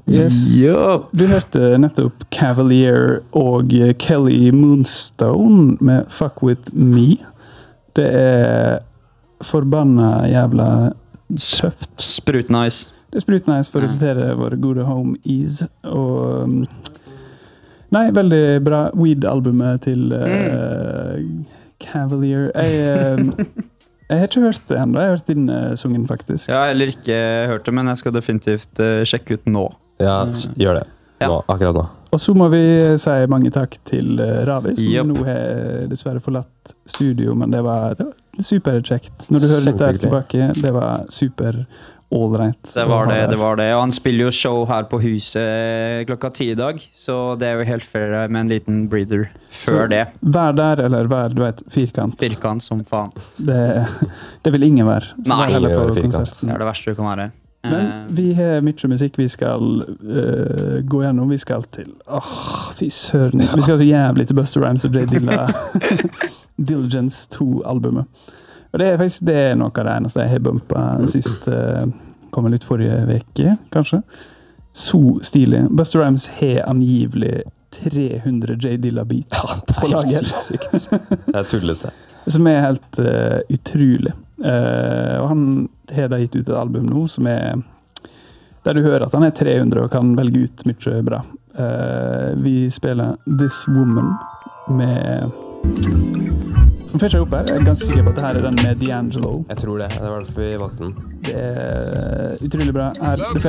Yes. Yup. Du hørte nettopp Cavalier og Kelly Moonstone med Fuck With Me. Det forbanna jævla tøft. Sprut nice. Det sprutnice, for å sitere vår gode home Ease. Og nei, veldig bra Weed-albumet til Cavalier. Jeg har ikke hørt det enda. Jeg har hørt din sungen, faktisk. Jeg har heller ikke hørt det, men jeg skal definitivt sjekke ut nå. Ja, gjør det. Nå, akkurat nå. Og så må vi si mange takk til Ravi, som Yep. nå har dessverre forlatt studio, men det var superkjekt. Når du hører litt der tilbake, det var super allright. Det var det. Og han spiller jo show her på huset klokka 10 i dag, så det er jo helt fair med en liten breather før så, det. Vær der, eller vær, du vet, firkant. Firkant som faen. Det vil ingen være. Så Nei, heller på firkant. konserten. Det er det verste du kan være. Men vi har mye musikk vi skal gå gjennom. Vi skal til fy søren. Vi skal så jævlig til Busta Rhymes og J Dilla Diligence 2-albumet. Og det er faktisk noe av det eneste jeg har bumpet sist. Kom litt forrige veke, kanskje. Så stilig. Busta Rhymes har angivelig 300 J Dilla beats på lager. Sykt. Det er tullete. Som er helt utrolig. Og han har da gitt ut et album nå som der du hører at han er 300 og kan velge ut mye bra. Vi spiller This Woman med Nå får jeg opp her. Jeg er ganske sikker på at dette er den med D'Angelo. Jeg tror det. Det var derfor vi valgte den. Det er utrolig bra. Her,